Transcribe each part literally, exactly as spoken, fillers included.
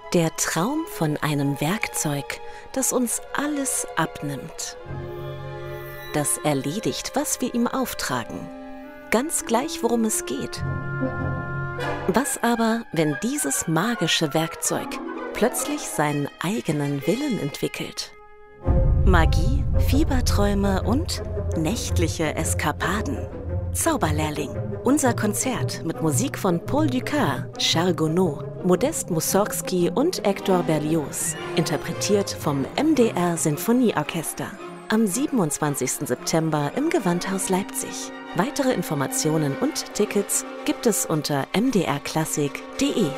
Der Traum von einem Werkzeug, das uns alles abnimmt. Das erledigt, was wir ihm auftragen. Ganz gleich, worum es geht. Was aber, wenn dieses magische Werkzeug plötzlich seinen eigenen Willen entwickelt? Magie, Fieberträume und nächtliche Eskapaden. Zauberlehrling. Unser Konzert mit Musik von Paul Dukas, Charles Gounod, Modest Mussorgsky und Hector Berlioz. Interpretiert vom M D R Sinfonieorchester. Am siebenundzwanzigsten September im Gewandhaus Leipzig. Weitere Informationen und Tickets gibt es unter m d r klassik punkt d e.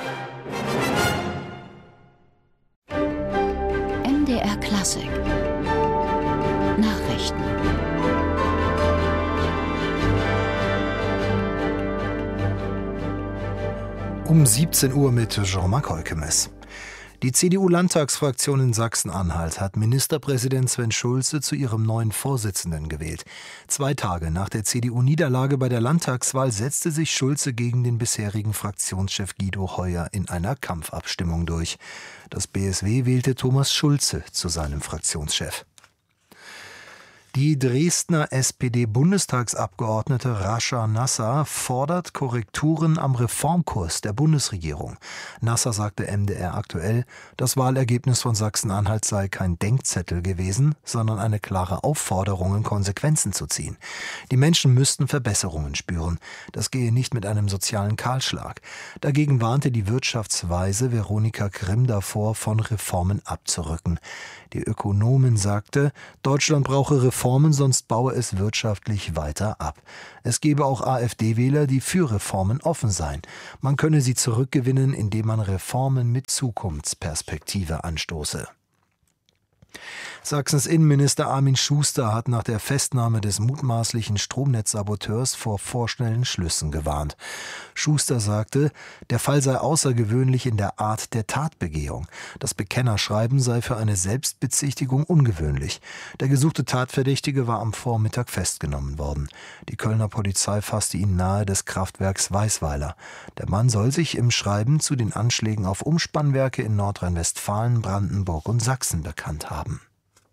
M D R Klassik Nachrichten. Um siebzehn Uhr mit Jean-Marc Heukemes. Die C D U-Landtagsfraktion in Sachsen-Anhalt hat Ministerpräsident Sven Schulze zu ihrem neuen Vorsitzenden gewählt. Zwei Tage nach der C D U-Niederlage bei der Landtagswahl setzte sich Schulze gegen den bisherigen Fraktionschef Guido Heuer in einer Kampfabstimmung durch. Das B S W wählte Thomas Schulze zu seinem Fraktionschef. Die Dresdner S P D-Bundestagsabgeordnete Rascha Nasser fordert Korrekturen am Reformkurs der Bundesregierung. Nasser sagte M D R aktuell, das Wahlergebnis von Sachsen-Anhalt sei kein Denkzettel gewesen, sondern eine klare Aufforderung, Konsequenzen zu ziehen. Die Menschen müssten Verbesserungen spüren. Das gehe nicht mit einem sozialen Kahlschlag. Dagegen warnte die Wirtschaftsweise Veronika Grimm davor, von Reformen abzurücken. Die Ökonomin sagte, Deutschland brauche Reformen, sonst baue es wirtschaftlich weiter ab. Es gebe auch AfD-Wähler, die für Reformen offen seien. Man könne sie zurückgewinnen, indem man Reformen mit Zukunftsperspektive anstoße. Sachsens Innenminister Armin Schuster hat nach der Festnahme des mutmaßlichen Stromnetzsaboteurs vor vorschnellen Schlüssen gewarnt. Schuster sagte, der Fall sei außergewöhnlich in der Art der Tatbegehung. Das Bekennerschreiben sei für eine Selbstbezichtigung ungewöhnlich. Der gesuchte Tatverdächtige war am Vormittag festgenommen worden. Die Kölner Polizei fasste ihn nahe des Kraftwerks Weißweiler. Der Mann soll sich im Schreiben zu den Anschlägen auf Umspannwerke in Nordrhein-Westfalen, Brandenburg und Sachsen bekannt haben.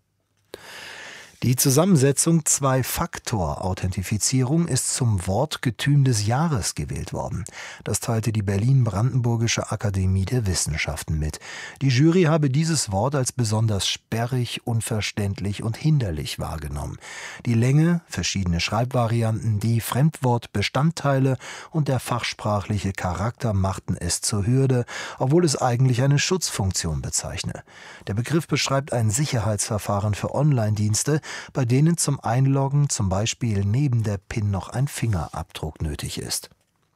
Die Zusammensetzung Zwei-Faktor-Authentifizierung ist zum Wortgetüm des Jahres gewählt worden. Das teilte die Berlin-Brandenburgische Akademie der Wissenschaften mit. Die Jury habe dieses Wort als besonders sperrig, unverständlich und hinderlich wahrgenommen. Die Länge, verschiedene Schreibvarianten, die Fremdwortbestandteile und der fachsprachliche Charakter machten es zur Hürde, obwohl es eigentlich eine Schutzfunktion bezeichne. Der Begriff beschreibt ein Sicherheitsverfahren für Online-Dienste, bei denen zum Einloggen zum Beispiel neben der PIN noch ein Fingerabdruck nötig ist.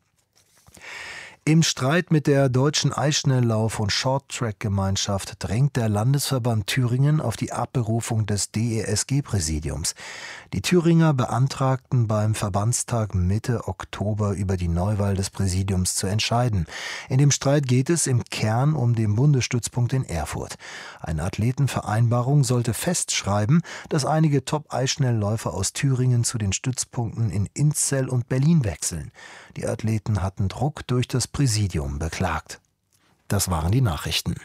Im Streit mit der Deutschen Eisschnelllauf- und Shorttrack-Gemeinschaft drängt der Landesverband Thüringen auf die Abberufung des D E S G-Präsidiums. Die Thüringer beantragten beim Verbandstag Mitte Oktober über die Neuwahl des Präsidiums zu entscheiden. In dem Streit geht es im Kern um den Bundesstützpunkt in Erfurt. Eine Athletenvereinbarung sollte festschreiben, dass einige Top-Eisschnellläufer aus Thüringen zu den Stützpunkten in Inzell und Berlin wechseln. Die Athleten hatten Druck durch das Präsidium beklagt. Das waren die Nachrichten.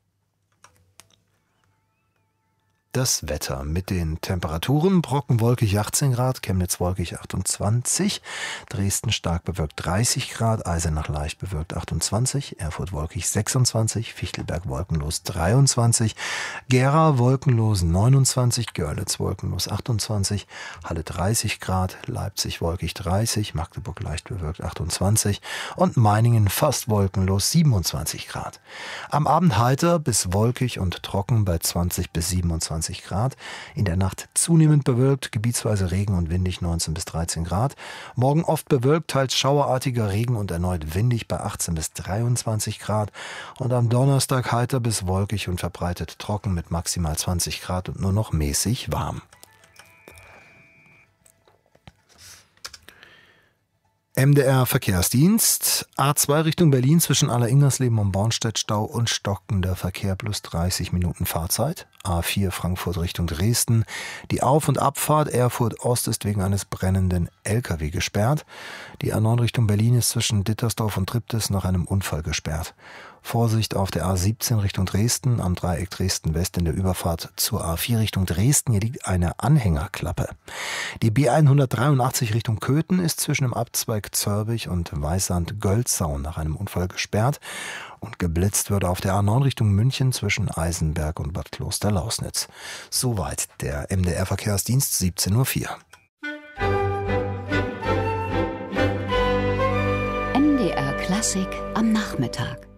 Das Wetter mit den Temperaturen: Brocken wolkig achtzehn Grad, Chemnitz wolkig achtundzwanzig, Dresden stark bewölkt dreißig Grad, Eisenach leicht bewölkt achtundzwanzig, Erfurt wolkig sechsundzwanzig, Fichtelberg wolkenlos dreiundzwanzig, Gera wolkenlos neunundzwanzig, Görlitz wolkenlos achtundzwanzig, Halle dreißig Grad, Leipzig wolkig dreißig, Magdeburg leicht bewölkt achtundzwanzig und Meiningen fast wolkenlos siebenundzwanzig Grad. Am Abend heiter bis wolkig und trocken bei zwanzig bis siebenundzwanzig Grad. In der Nacht zunehmend bewölkt, gebietsweise Regen und windig neunzehn bis dreizehn Grad. Morgen oft bewölkt, teils schauerartiger Regen und erneut windig bei achtzehn bis dreiundzwanzig Grad. Und am Donnerstag heiter bis wolkig und verbreitet trocken mit maximal zwanzig Grad und nur noch mäßig warm. M D R Verkehrsdienst. A zwei Richtung Berlin zwischen Aller-Ingersleben und Bornstedt Stau und stockender Verkehr plus dreißig Minuten Fahrzeit. A vier Frankfurt Richtung Dresden. Die Auf- und Abfahrt Erfurt Ost ist wegen eines brennenden L K W gesperrt. Die A neun Richtung Berlin ist zwischen Dittersdorf und Triptis nach einem Unfall gesperrt. Vorsicht auf der A siebzehn Richtung Dresden, am Dreieck Dresden-West in der Überfahrt zur A vier Richtung Dresden. Hier liegt eine Anhängerklappe. Die B hundertdreiundachtzig Richtung Köthen ist zwischen dem Abzweig Zörbich und Weißand-Gölzau nach einem Unfall gesperrt. Und geblitzt wird auf der A neun Richtung München zwischen Eisenberg und Bad Kloster-Lausnitz. Soweit der M D R-Verkehrsdienst, siebzehn Uhr vier. M D R Klassik am Nachmittag.